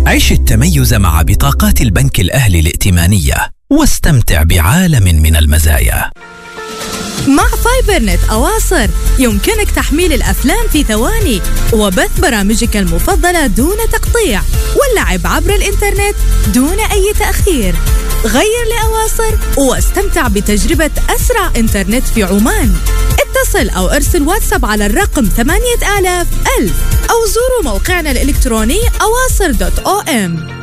عيش التميز مع بطاقات البنك الأهلي الائتمانية واستمتع بعالم من المزايا. مع فايبر نت أواصر يمكنك تحميل الأفلام في ثواني وبث برامجك المفضلة دون تقطيع واللعب عبر الإنترنت دون أي تأخير. غير لأواصر واستمتع بتجربة أسرع إنترنت في عمان. اتصل أو ارسل واتساب على الرقم 8000 أو زوروا موقعنا الإلكتروني awasr.om.